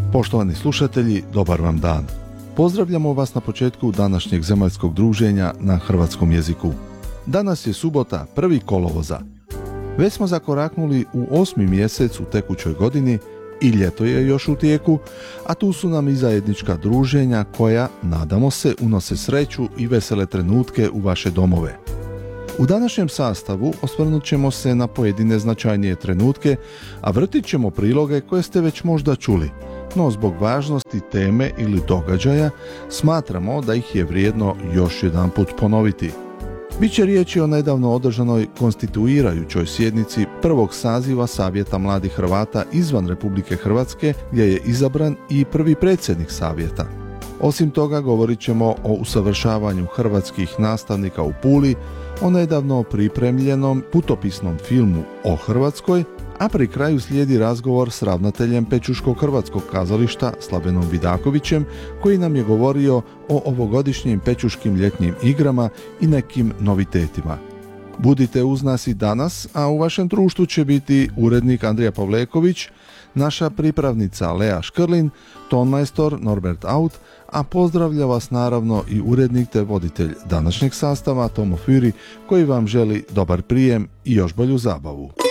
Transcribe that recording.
Poštovani slušatelji, dobar vam dan. Pozdravljamo vas na početku današnjeg zemaljskog druženja na hrvatskom jeziku. Danas je subota, 1. kolovoza. Već smo zakoraknuli u 8. mjesec u tekućoj godini i ljeto je još u tijeku, a tu su nam i zajednička druženja koja, nadamo se, unose sreću i vesele trenutke u vaše domove. U današnjem sastavu osvrnut ćemo se na pojedine značajnije trenutke, a vrtit ćemo priloge koje ste već možda čuli. No zbog važnosti teme ili događaja smatramo da ih je vrijedno još jedanput ponoviti. Biće riječi o nedavno održanoj konstituirajućoj sjednici prvog saziva Savjeta mladih Hrvata izvan Republike Hrvatske, gdje je izabran i prvi predsjednik savjeta. Osim toga govorit ćemo o usavršavanju hrvatskih nastavnika u Puli, o nedavno pripremljenom putopisnom filmu o Hrvatskoj, a pri kraju slijedi razgovor s ravnateljem Pečuškog hrvatskog kazališta Slavenom Vidakovićem, koji nam je govorio o ovogodišnjim Pečuškim ljetnim igrama i nekim novitetima. Budite uz nas i danas, a u vašem društvu će biti urednik Andrija Pavleković, naša pripravnica Lea Škrlin, tonmajstor Norbert Aut, a pozdravlja vas naravno i urednik te voditelj današnjeg sastava Tomo Fyri, koji vam želi dobar prijem i još bolju zabavu.